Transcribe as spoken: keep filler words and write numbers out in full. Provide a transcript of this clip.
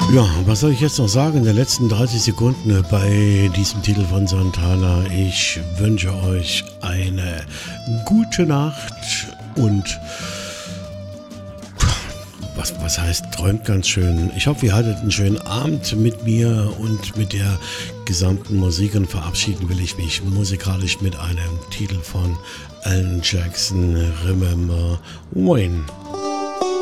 Ja, was soll ich jetzt noch sagen in den letzten dreißig Sekunden bei diesem Titel von Santana? Ich wünsche euch eine gute Nacht und was, was heißt, träumt ganz schön. Ich hoffe, ihr hattet einen schönen Abend mit mir und mit der gesamten Musik und verabschieden will ich mich musikalisch mit einem Titel von Alan Jackson, Remember When.